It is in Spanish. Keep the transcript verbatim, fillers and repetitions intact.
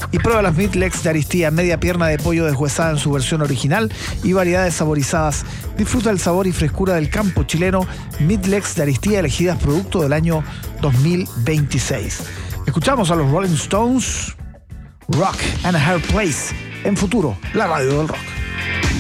Y prueba las Meat Legs de Aristía, media pierna de pollo deshuesada en su versión original y variedades saborizadas. Disfruta el sabor y frescura del campo chileno. Meat Legs de Aristía, elegidas producto del año dos mil veintiséis. Escuchamos a los Rolling Stones, Rock and a Hard Place, en Futuro, la radio del rock.